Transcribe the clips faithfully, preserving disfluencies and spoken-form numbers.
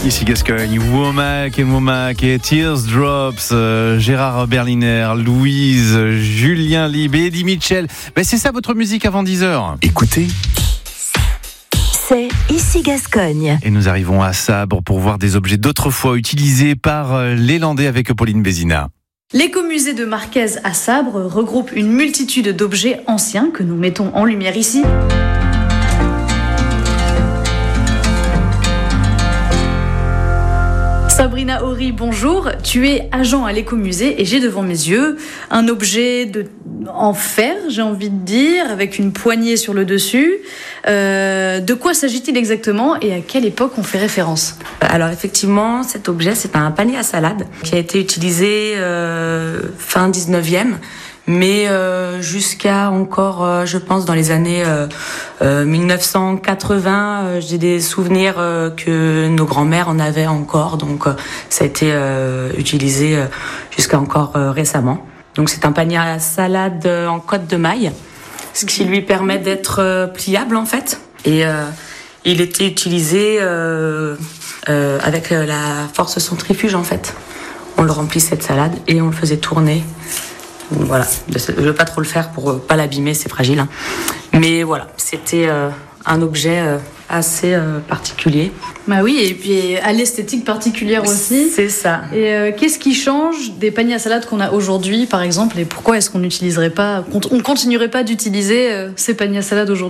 Ici Gascogne, Womack et Womack et Tears Drops, euh, Gérard Berliner, Louise, Julien Lib et Eddie Mitchell. Ben c'est ça votre musique avant dix heures. Écoutez, c'est Ici Gascogne. Et nous arrivons à Sabre pour voir des objets d'autrefois utilisés par les Landais avec Pauline Bézina. L'écomusée de Marquez à Sabre regroupe une multitude d'objets anciens que nous mettons en lumière ici. Sabrina Horry, bonjour. Tu es agent à l'écomusée et j'ai devant mes yeux un objet de, en fer, j'ai envie de dire, avec une poignée sur le dessus. Euh, de quoi s'agit-il exactement et à quelle époque on fait référence ? Alors effectivement, cet objet, c'est un panier à salade qui a été utilisé euh, fin dix-neuvième. Mais euh, jusqu'à encore, euh, je pense, dans les années euh, euh, dix-neuf cent quatre-vingts, euh, j'ai des souvenirs euh, que nos grands-mères en avaient encore. Donc, euh, ça a été euh, utilisé euh, jusqu'à encore euh, récemment. Donc, c'est un panier à salade euh, en cotte de maille, ce qui lui permet d'être euh, pliable, en fait. Et euh, il était utilisé euh, euh, avec euh, la force centrifuge, en fait. On le remplissait de salade et on le faisait tourner. Voilà, je ne veux pas trop le faire pour pas l'abîmer, c'est fragile. Hein. Mais voilà, c'était euh, un objet euh, assez euh, particulier. Bah oui, et puis à l'esthétique particulière aussi. C'est ça. Et euh, qu'est-ce qui change des paniers à salade qu'on a aujourd'hui, par exemple, et pourquoi est-ce qu'on n'utiliserait pas, on continuerait pas d'utiliser euh, ces paniers à salade aujourd'hui ?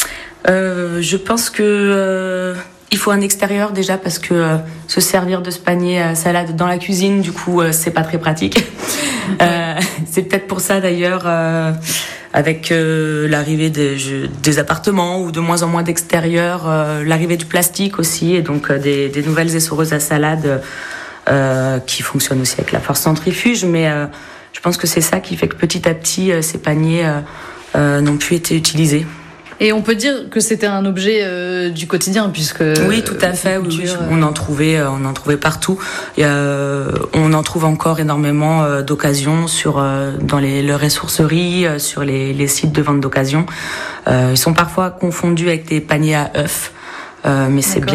euh, Je pense que euh, il faut un extérieur déjà parce que euh, se servir de ce panier à salade dans la cuisine, du coup, euh, c'est pas très pratique. Euh, c'est peut-être pour ça d'ailleurs, euh, avec euh, l'arrivée des, je, des appartements ou de moins en moins d'extérieur, euh, l'arrivée du plastique aussi, et donc euh, des, des nouvelles essoreuses à salade euh, qui fonctionnent aussi avec la force centrifuge. Mais euh, je pense que c'est ça qui fait que petit à petit, euh, ces paniers euh, euh, n'ont plus été utilisés. Et on peut dire que c'était un objet euh, du quotidien, puisque... Oui, tout à fait. Oui, oui. On en trouvait, on en trouvait partout. Et, euh, on en trouve encore énormément euh, d'occasions sur, euh, dans les, les ressourceries, euh, sur les, les sites de vente d'occasion. Euh, ils sont parfois confondus avec des paniers à œufs. Euh, mais c'est bien